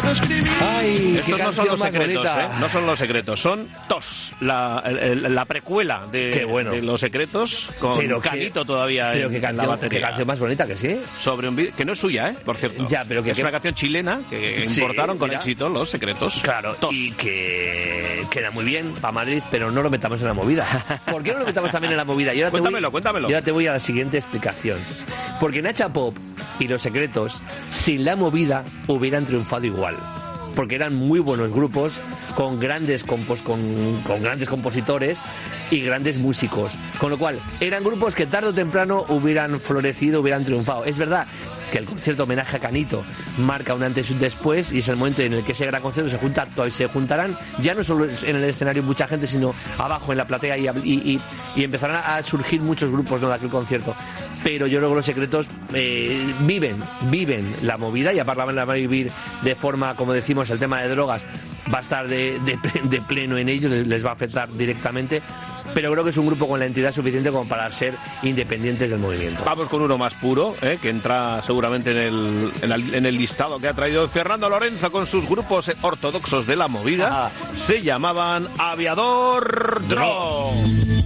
escribí. Ay, estos no son los secretos, no son los secretos, son TOS, la precuela de Los Secretos, con Canito todavía en la batería. Qué canción más bonita que sí. Sobre un vídeo, que no es suya, por cierto. Ya, pero que es una canción chilena que importaron con éxito Los Secretos. Claro, TOS. Y que queda muy bien para Madrid, pero no lo metamos en la movida. ¿Por qué no lo metamos también en la movida? Cuéntamelo. Y ahora te voy a la siguiente explicación. Porque Nacha Pop y Los Secretos, sin la movida, hubieran triunfado igual. Porque eran muy buenos grupos, con grandes compositores y grandes músicos. Con lo cual, eran grupos que tarde o temprano hubieran florecido, hubieran triunfado. Es verdad que el concierto homenaje a Canito marca un antes y un después, y es el momento en el que ese gran concierto se juntarán ya no solo en el escenario mucha gente, sino abajo en la platea, y empezarán a surgir muchos grupos, ¿no?, de aquel concierto. Pero yo creo que Los Secretos viven la movida, y aparte la van a vivir de forma, como decimos, el tema de drogas va a estar de pleno en ellos, les va a afectar directamente. Pero creo que es un grupo con la entidad suficiente como para ser independientes del movimiento. Vamos con uno más puro, que entra seguramente en el listado que ha traído Fernando Lorenzo con sus grupos ortodoxos de la movida. Se llamaban Aviador Drone.